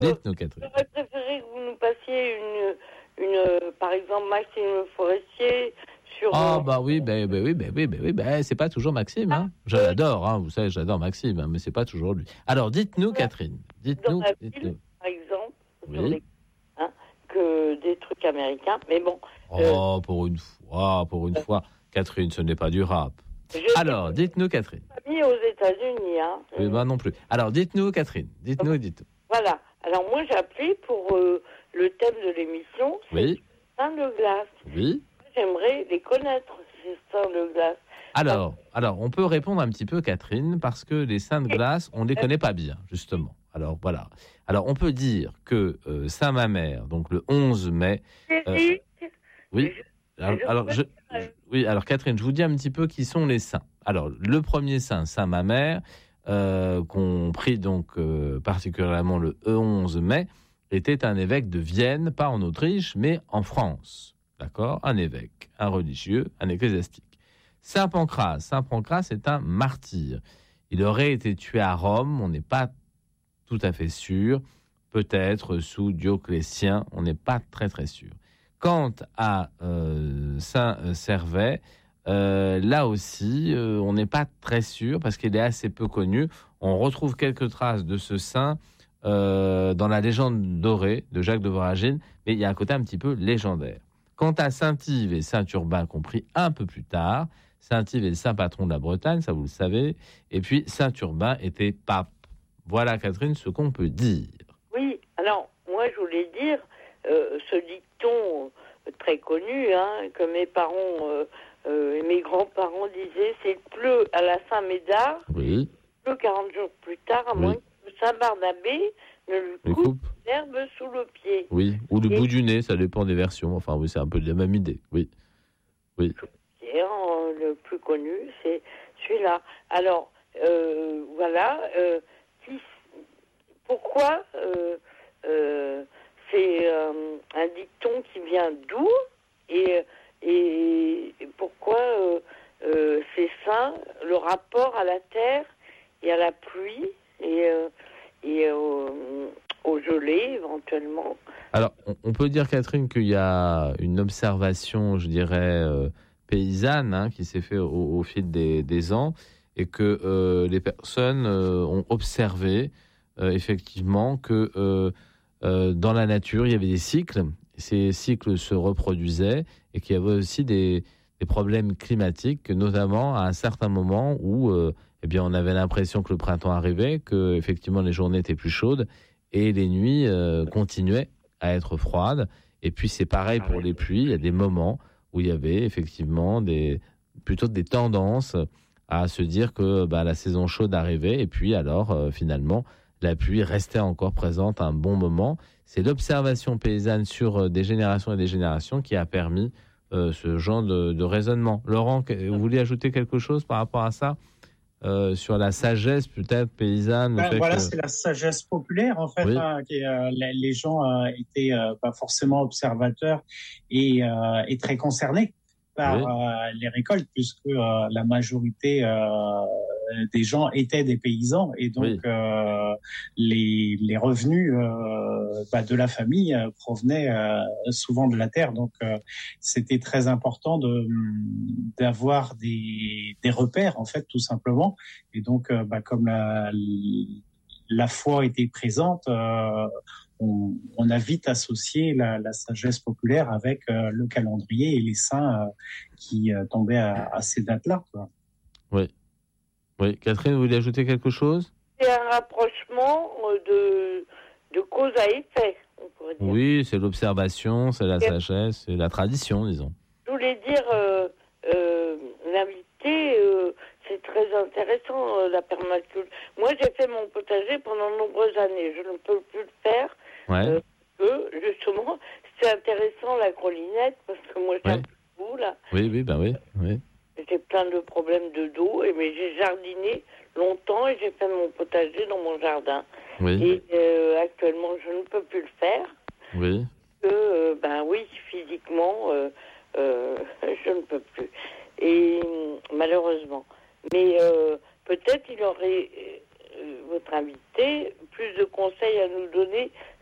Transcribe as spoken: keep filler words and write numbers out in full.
Dites-nous, Catherine. J'aurais préféré que vous nous passiez une, une euh, par exemple, Maxime Forestier sur... Ah, euh, bah oui, bah, bah oui, bah oui, bah oui, bah, c'est pas toujours Maxime. Hein. Je euh, l'adore, hein, vous savez, j'adore Maxime, hein, mais c'est pas toujours lui. Alors, dites-nous, Catherine. dans Dites-nous. la dites-nous. ville, par exemple, sur Oui. les, hein, que des trucs américains. Mais bon, Oh, pour une fois, pour une fois. Catherine, ce n'est pas du rap. je Alors, dites-nous, Catherine. suis mis aux États-Unis. Hein. Oui, bah non plus. Alors, dites-nous, Catherine. Dites-nous, dites-nous. Voilà. Alors moi, j'ai appelé pour euh, le thème de l'émission, c'est Oui, seins de glace. oui. J'aimerais les connaître, ces seins de glace. Alors, alors, on peut répondre un petit peu, Catherine, parce que les seins de glace, on ne les connaît pas bien, justement. Alors, voilà. Alors, on peut dire que euh, Saint-Mamère, donc le onze mai... euh, oui, alors, alors, je, je- oui, alors, Catherine, je vous dis un petit peu qui sont les saints. Alors, le premier saint, Saint-Mamère, euh, qu'on prie donc euh, particulièrement le onze mai, était un évêque de Vienne, pas en Autriche, mais en France. D'accord ? Un évêque, un religieux, un ecclésiastique. Saint Pancras. Saint Pancras est un martyr. Il aurait été tué à Rome, on n'est pas tout à fait sûr. Peut-être sous Dioclétien, on n'est pas très très sûr. Quant à euh, Saint Servais, euh, là aussi, euh, on n'est pas très sûr parce qu'il est assez peu connu. On retrouve quelques traces de ce saint euh, dans la légende dorée de Jacques de Voragine, mais il y a un côté un petit peu légendaire. Quant à Saint-Yves et Saint-Urbain, compris un peu plus tard, Saint-Yves est le saint patron de la Bretagne, ça vous le savez, et puis Saint-Urbain était pape. Voilà, Catherine, ce qu'on peut dire. Oui, alors moi je voulais dire euh, ce dicton euh, très connu hein, que mes parents euh, euh, et mes grands-parents disaient, c'est pleut à la Saint-Médard, Oui. pleut quarante jours plus tard, à Oui. moins que Saint-Barnabé ne lui Le coupe coupe. l'herbe sous le pied. Oui, ou le Et- bout du nez, ça dépend des versions. Enfin, oui, c'est un peu la même idée. Oui, oui. Et, euh, le plus connu, c'est celui-là. Alors, euh, voilà. Euh, qui, pourquoi euh, euh, c'est euh, un dicton qui vient d'où et, et, et pourquoi euh, euh, c'est ça, le rapport à la terre et à la pluie et, euh, et euh, au gelé éventuellement. Alors, on, on peut dire, Catherine, qu'il y a une observation, je dirais, euh, paysanne, hein, qui s'est faite au, au fil des, des ans, et que euh, les personnes euh, ont observé, euh, effectivement, que euh, euh, dans la nature, il y avait des cycles, ces cycles se reproduisaient, et qu'il y avait aussi des, des problèmes climatiques, notamment à un certain moment où euh, eh bien, on avait l'impression que le printemps arrivait, que effectivement les journées étaient plus chaudes, et les nuits euh, continuaient à être froides. Et puis c'est pareil pour les pluies, il y a des moments où il y avait effectivement des, plutôt des tendances à se dire que bah, la saison chaude arrivait, et puis alors euh, finalement la pluie restait encore présente un bon moment. C'est l'observation paysanne sur euh, des générations et des générations qui a permis euh, ce genre de, de raisonnement. Laurent, vous voulez ajouter quelque chose par rapport à ça, euh, sur la sagesse peut-être paysanne? Ben, voilà, que... c'est la sagesse populaire en fait. Oui. Hein, qui, euh, les, les gens euh, étaient euh, pas forcément observateurs et, euh, et très concernés par Oui. euh, les récoltes, puisque euh, la majorité euh, des gens étaient des paysans et donc Oui. euh, les, les revenus euh, bah, de la famille euh, provenaient euh, souvent de la terre. Donc euh, c'était très important de d'avoir des, des repères en fait, tout simplement. Et donc euh, bah, comme la, la foi était présente, euh, on, on a vite associé la, la sagesse populaire avec euh, le calendrier et les saints euh, qui euh, tombaient à, à ces dates-là, quoi. Oui. Oui. Catherine, vous voulez ajouter quelque chose? C'est un rapprochement de, de cause à effet, on pourrait dire. Oui, c'est l'observation, c'est la sagesse, c'est la tradition, disons. Je voulais dire, euh, euh, l'invité, euh, c'est très intéressant, euh, la permaculture. Moi, j'ai fait mon potager pendant de nombreuses années. Je ne peux plus le faire. Ouais. Euh, que, justement, c'est intéressant, la grelinette, parce que moi, j'ai Ouais. un peu de boue, là. Oui, oui, ben oui, oui. J'ai plein de problèmes de dos, et, mais j'ai jardiné longtemps et j'ai fait mon potager dans mon jardin. Oui. Et euh, actuellement, je ne peux plus le faire. Oui. Que, euh, ben oui, physiquement, euh, euh, je ne peux plus. Et malheureusement. Mais euh, peut-être il aurait votre invité, plus de conseils à nous donner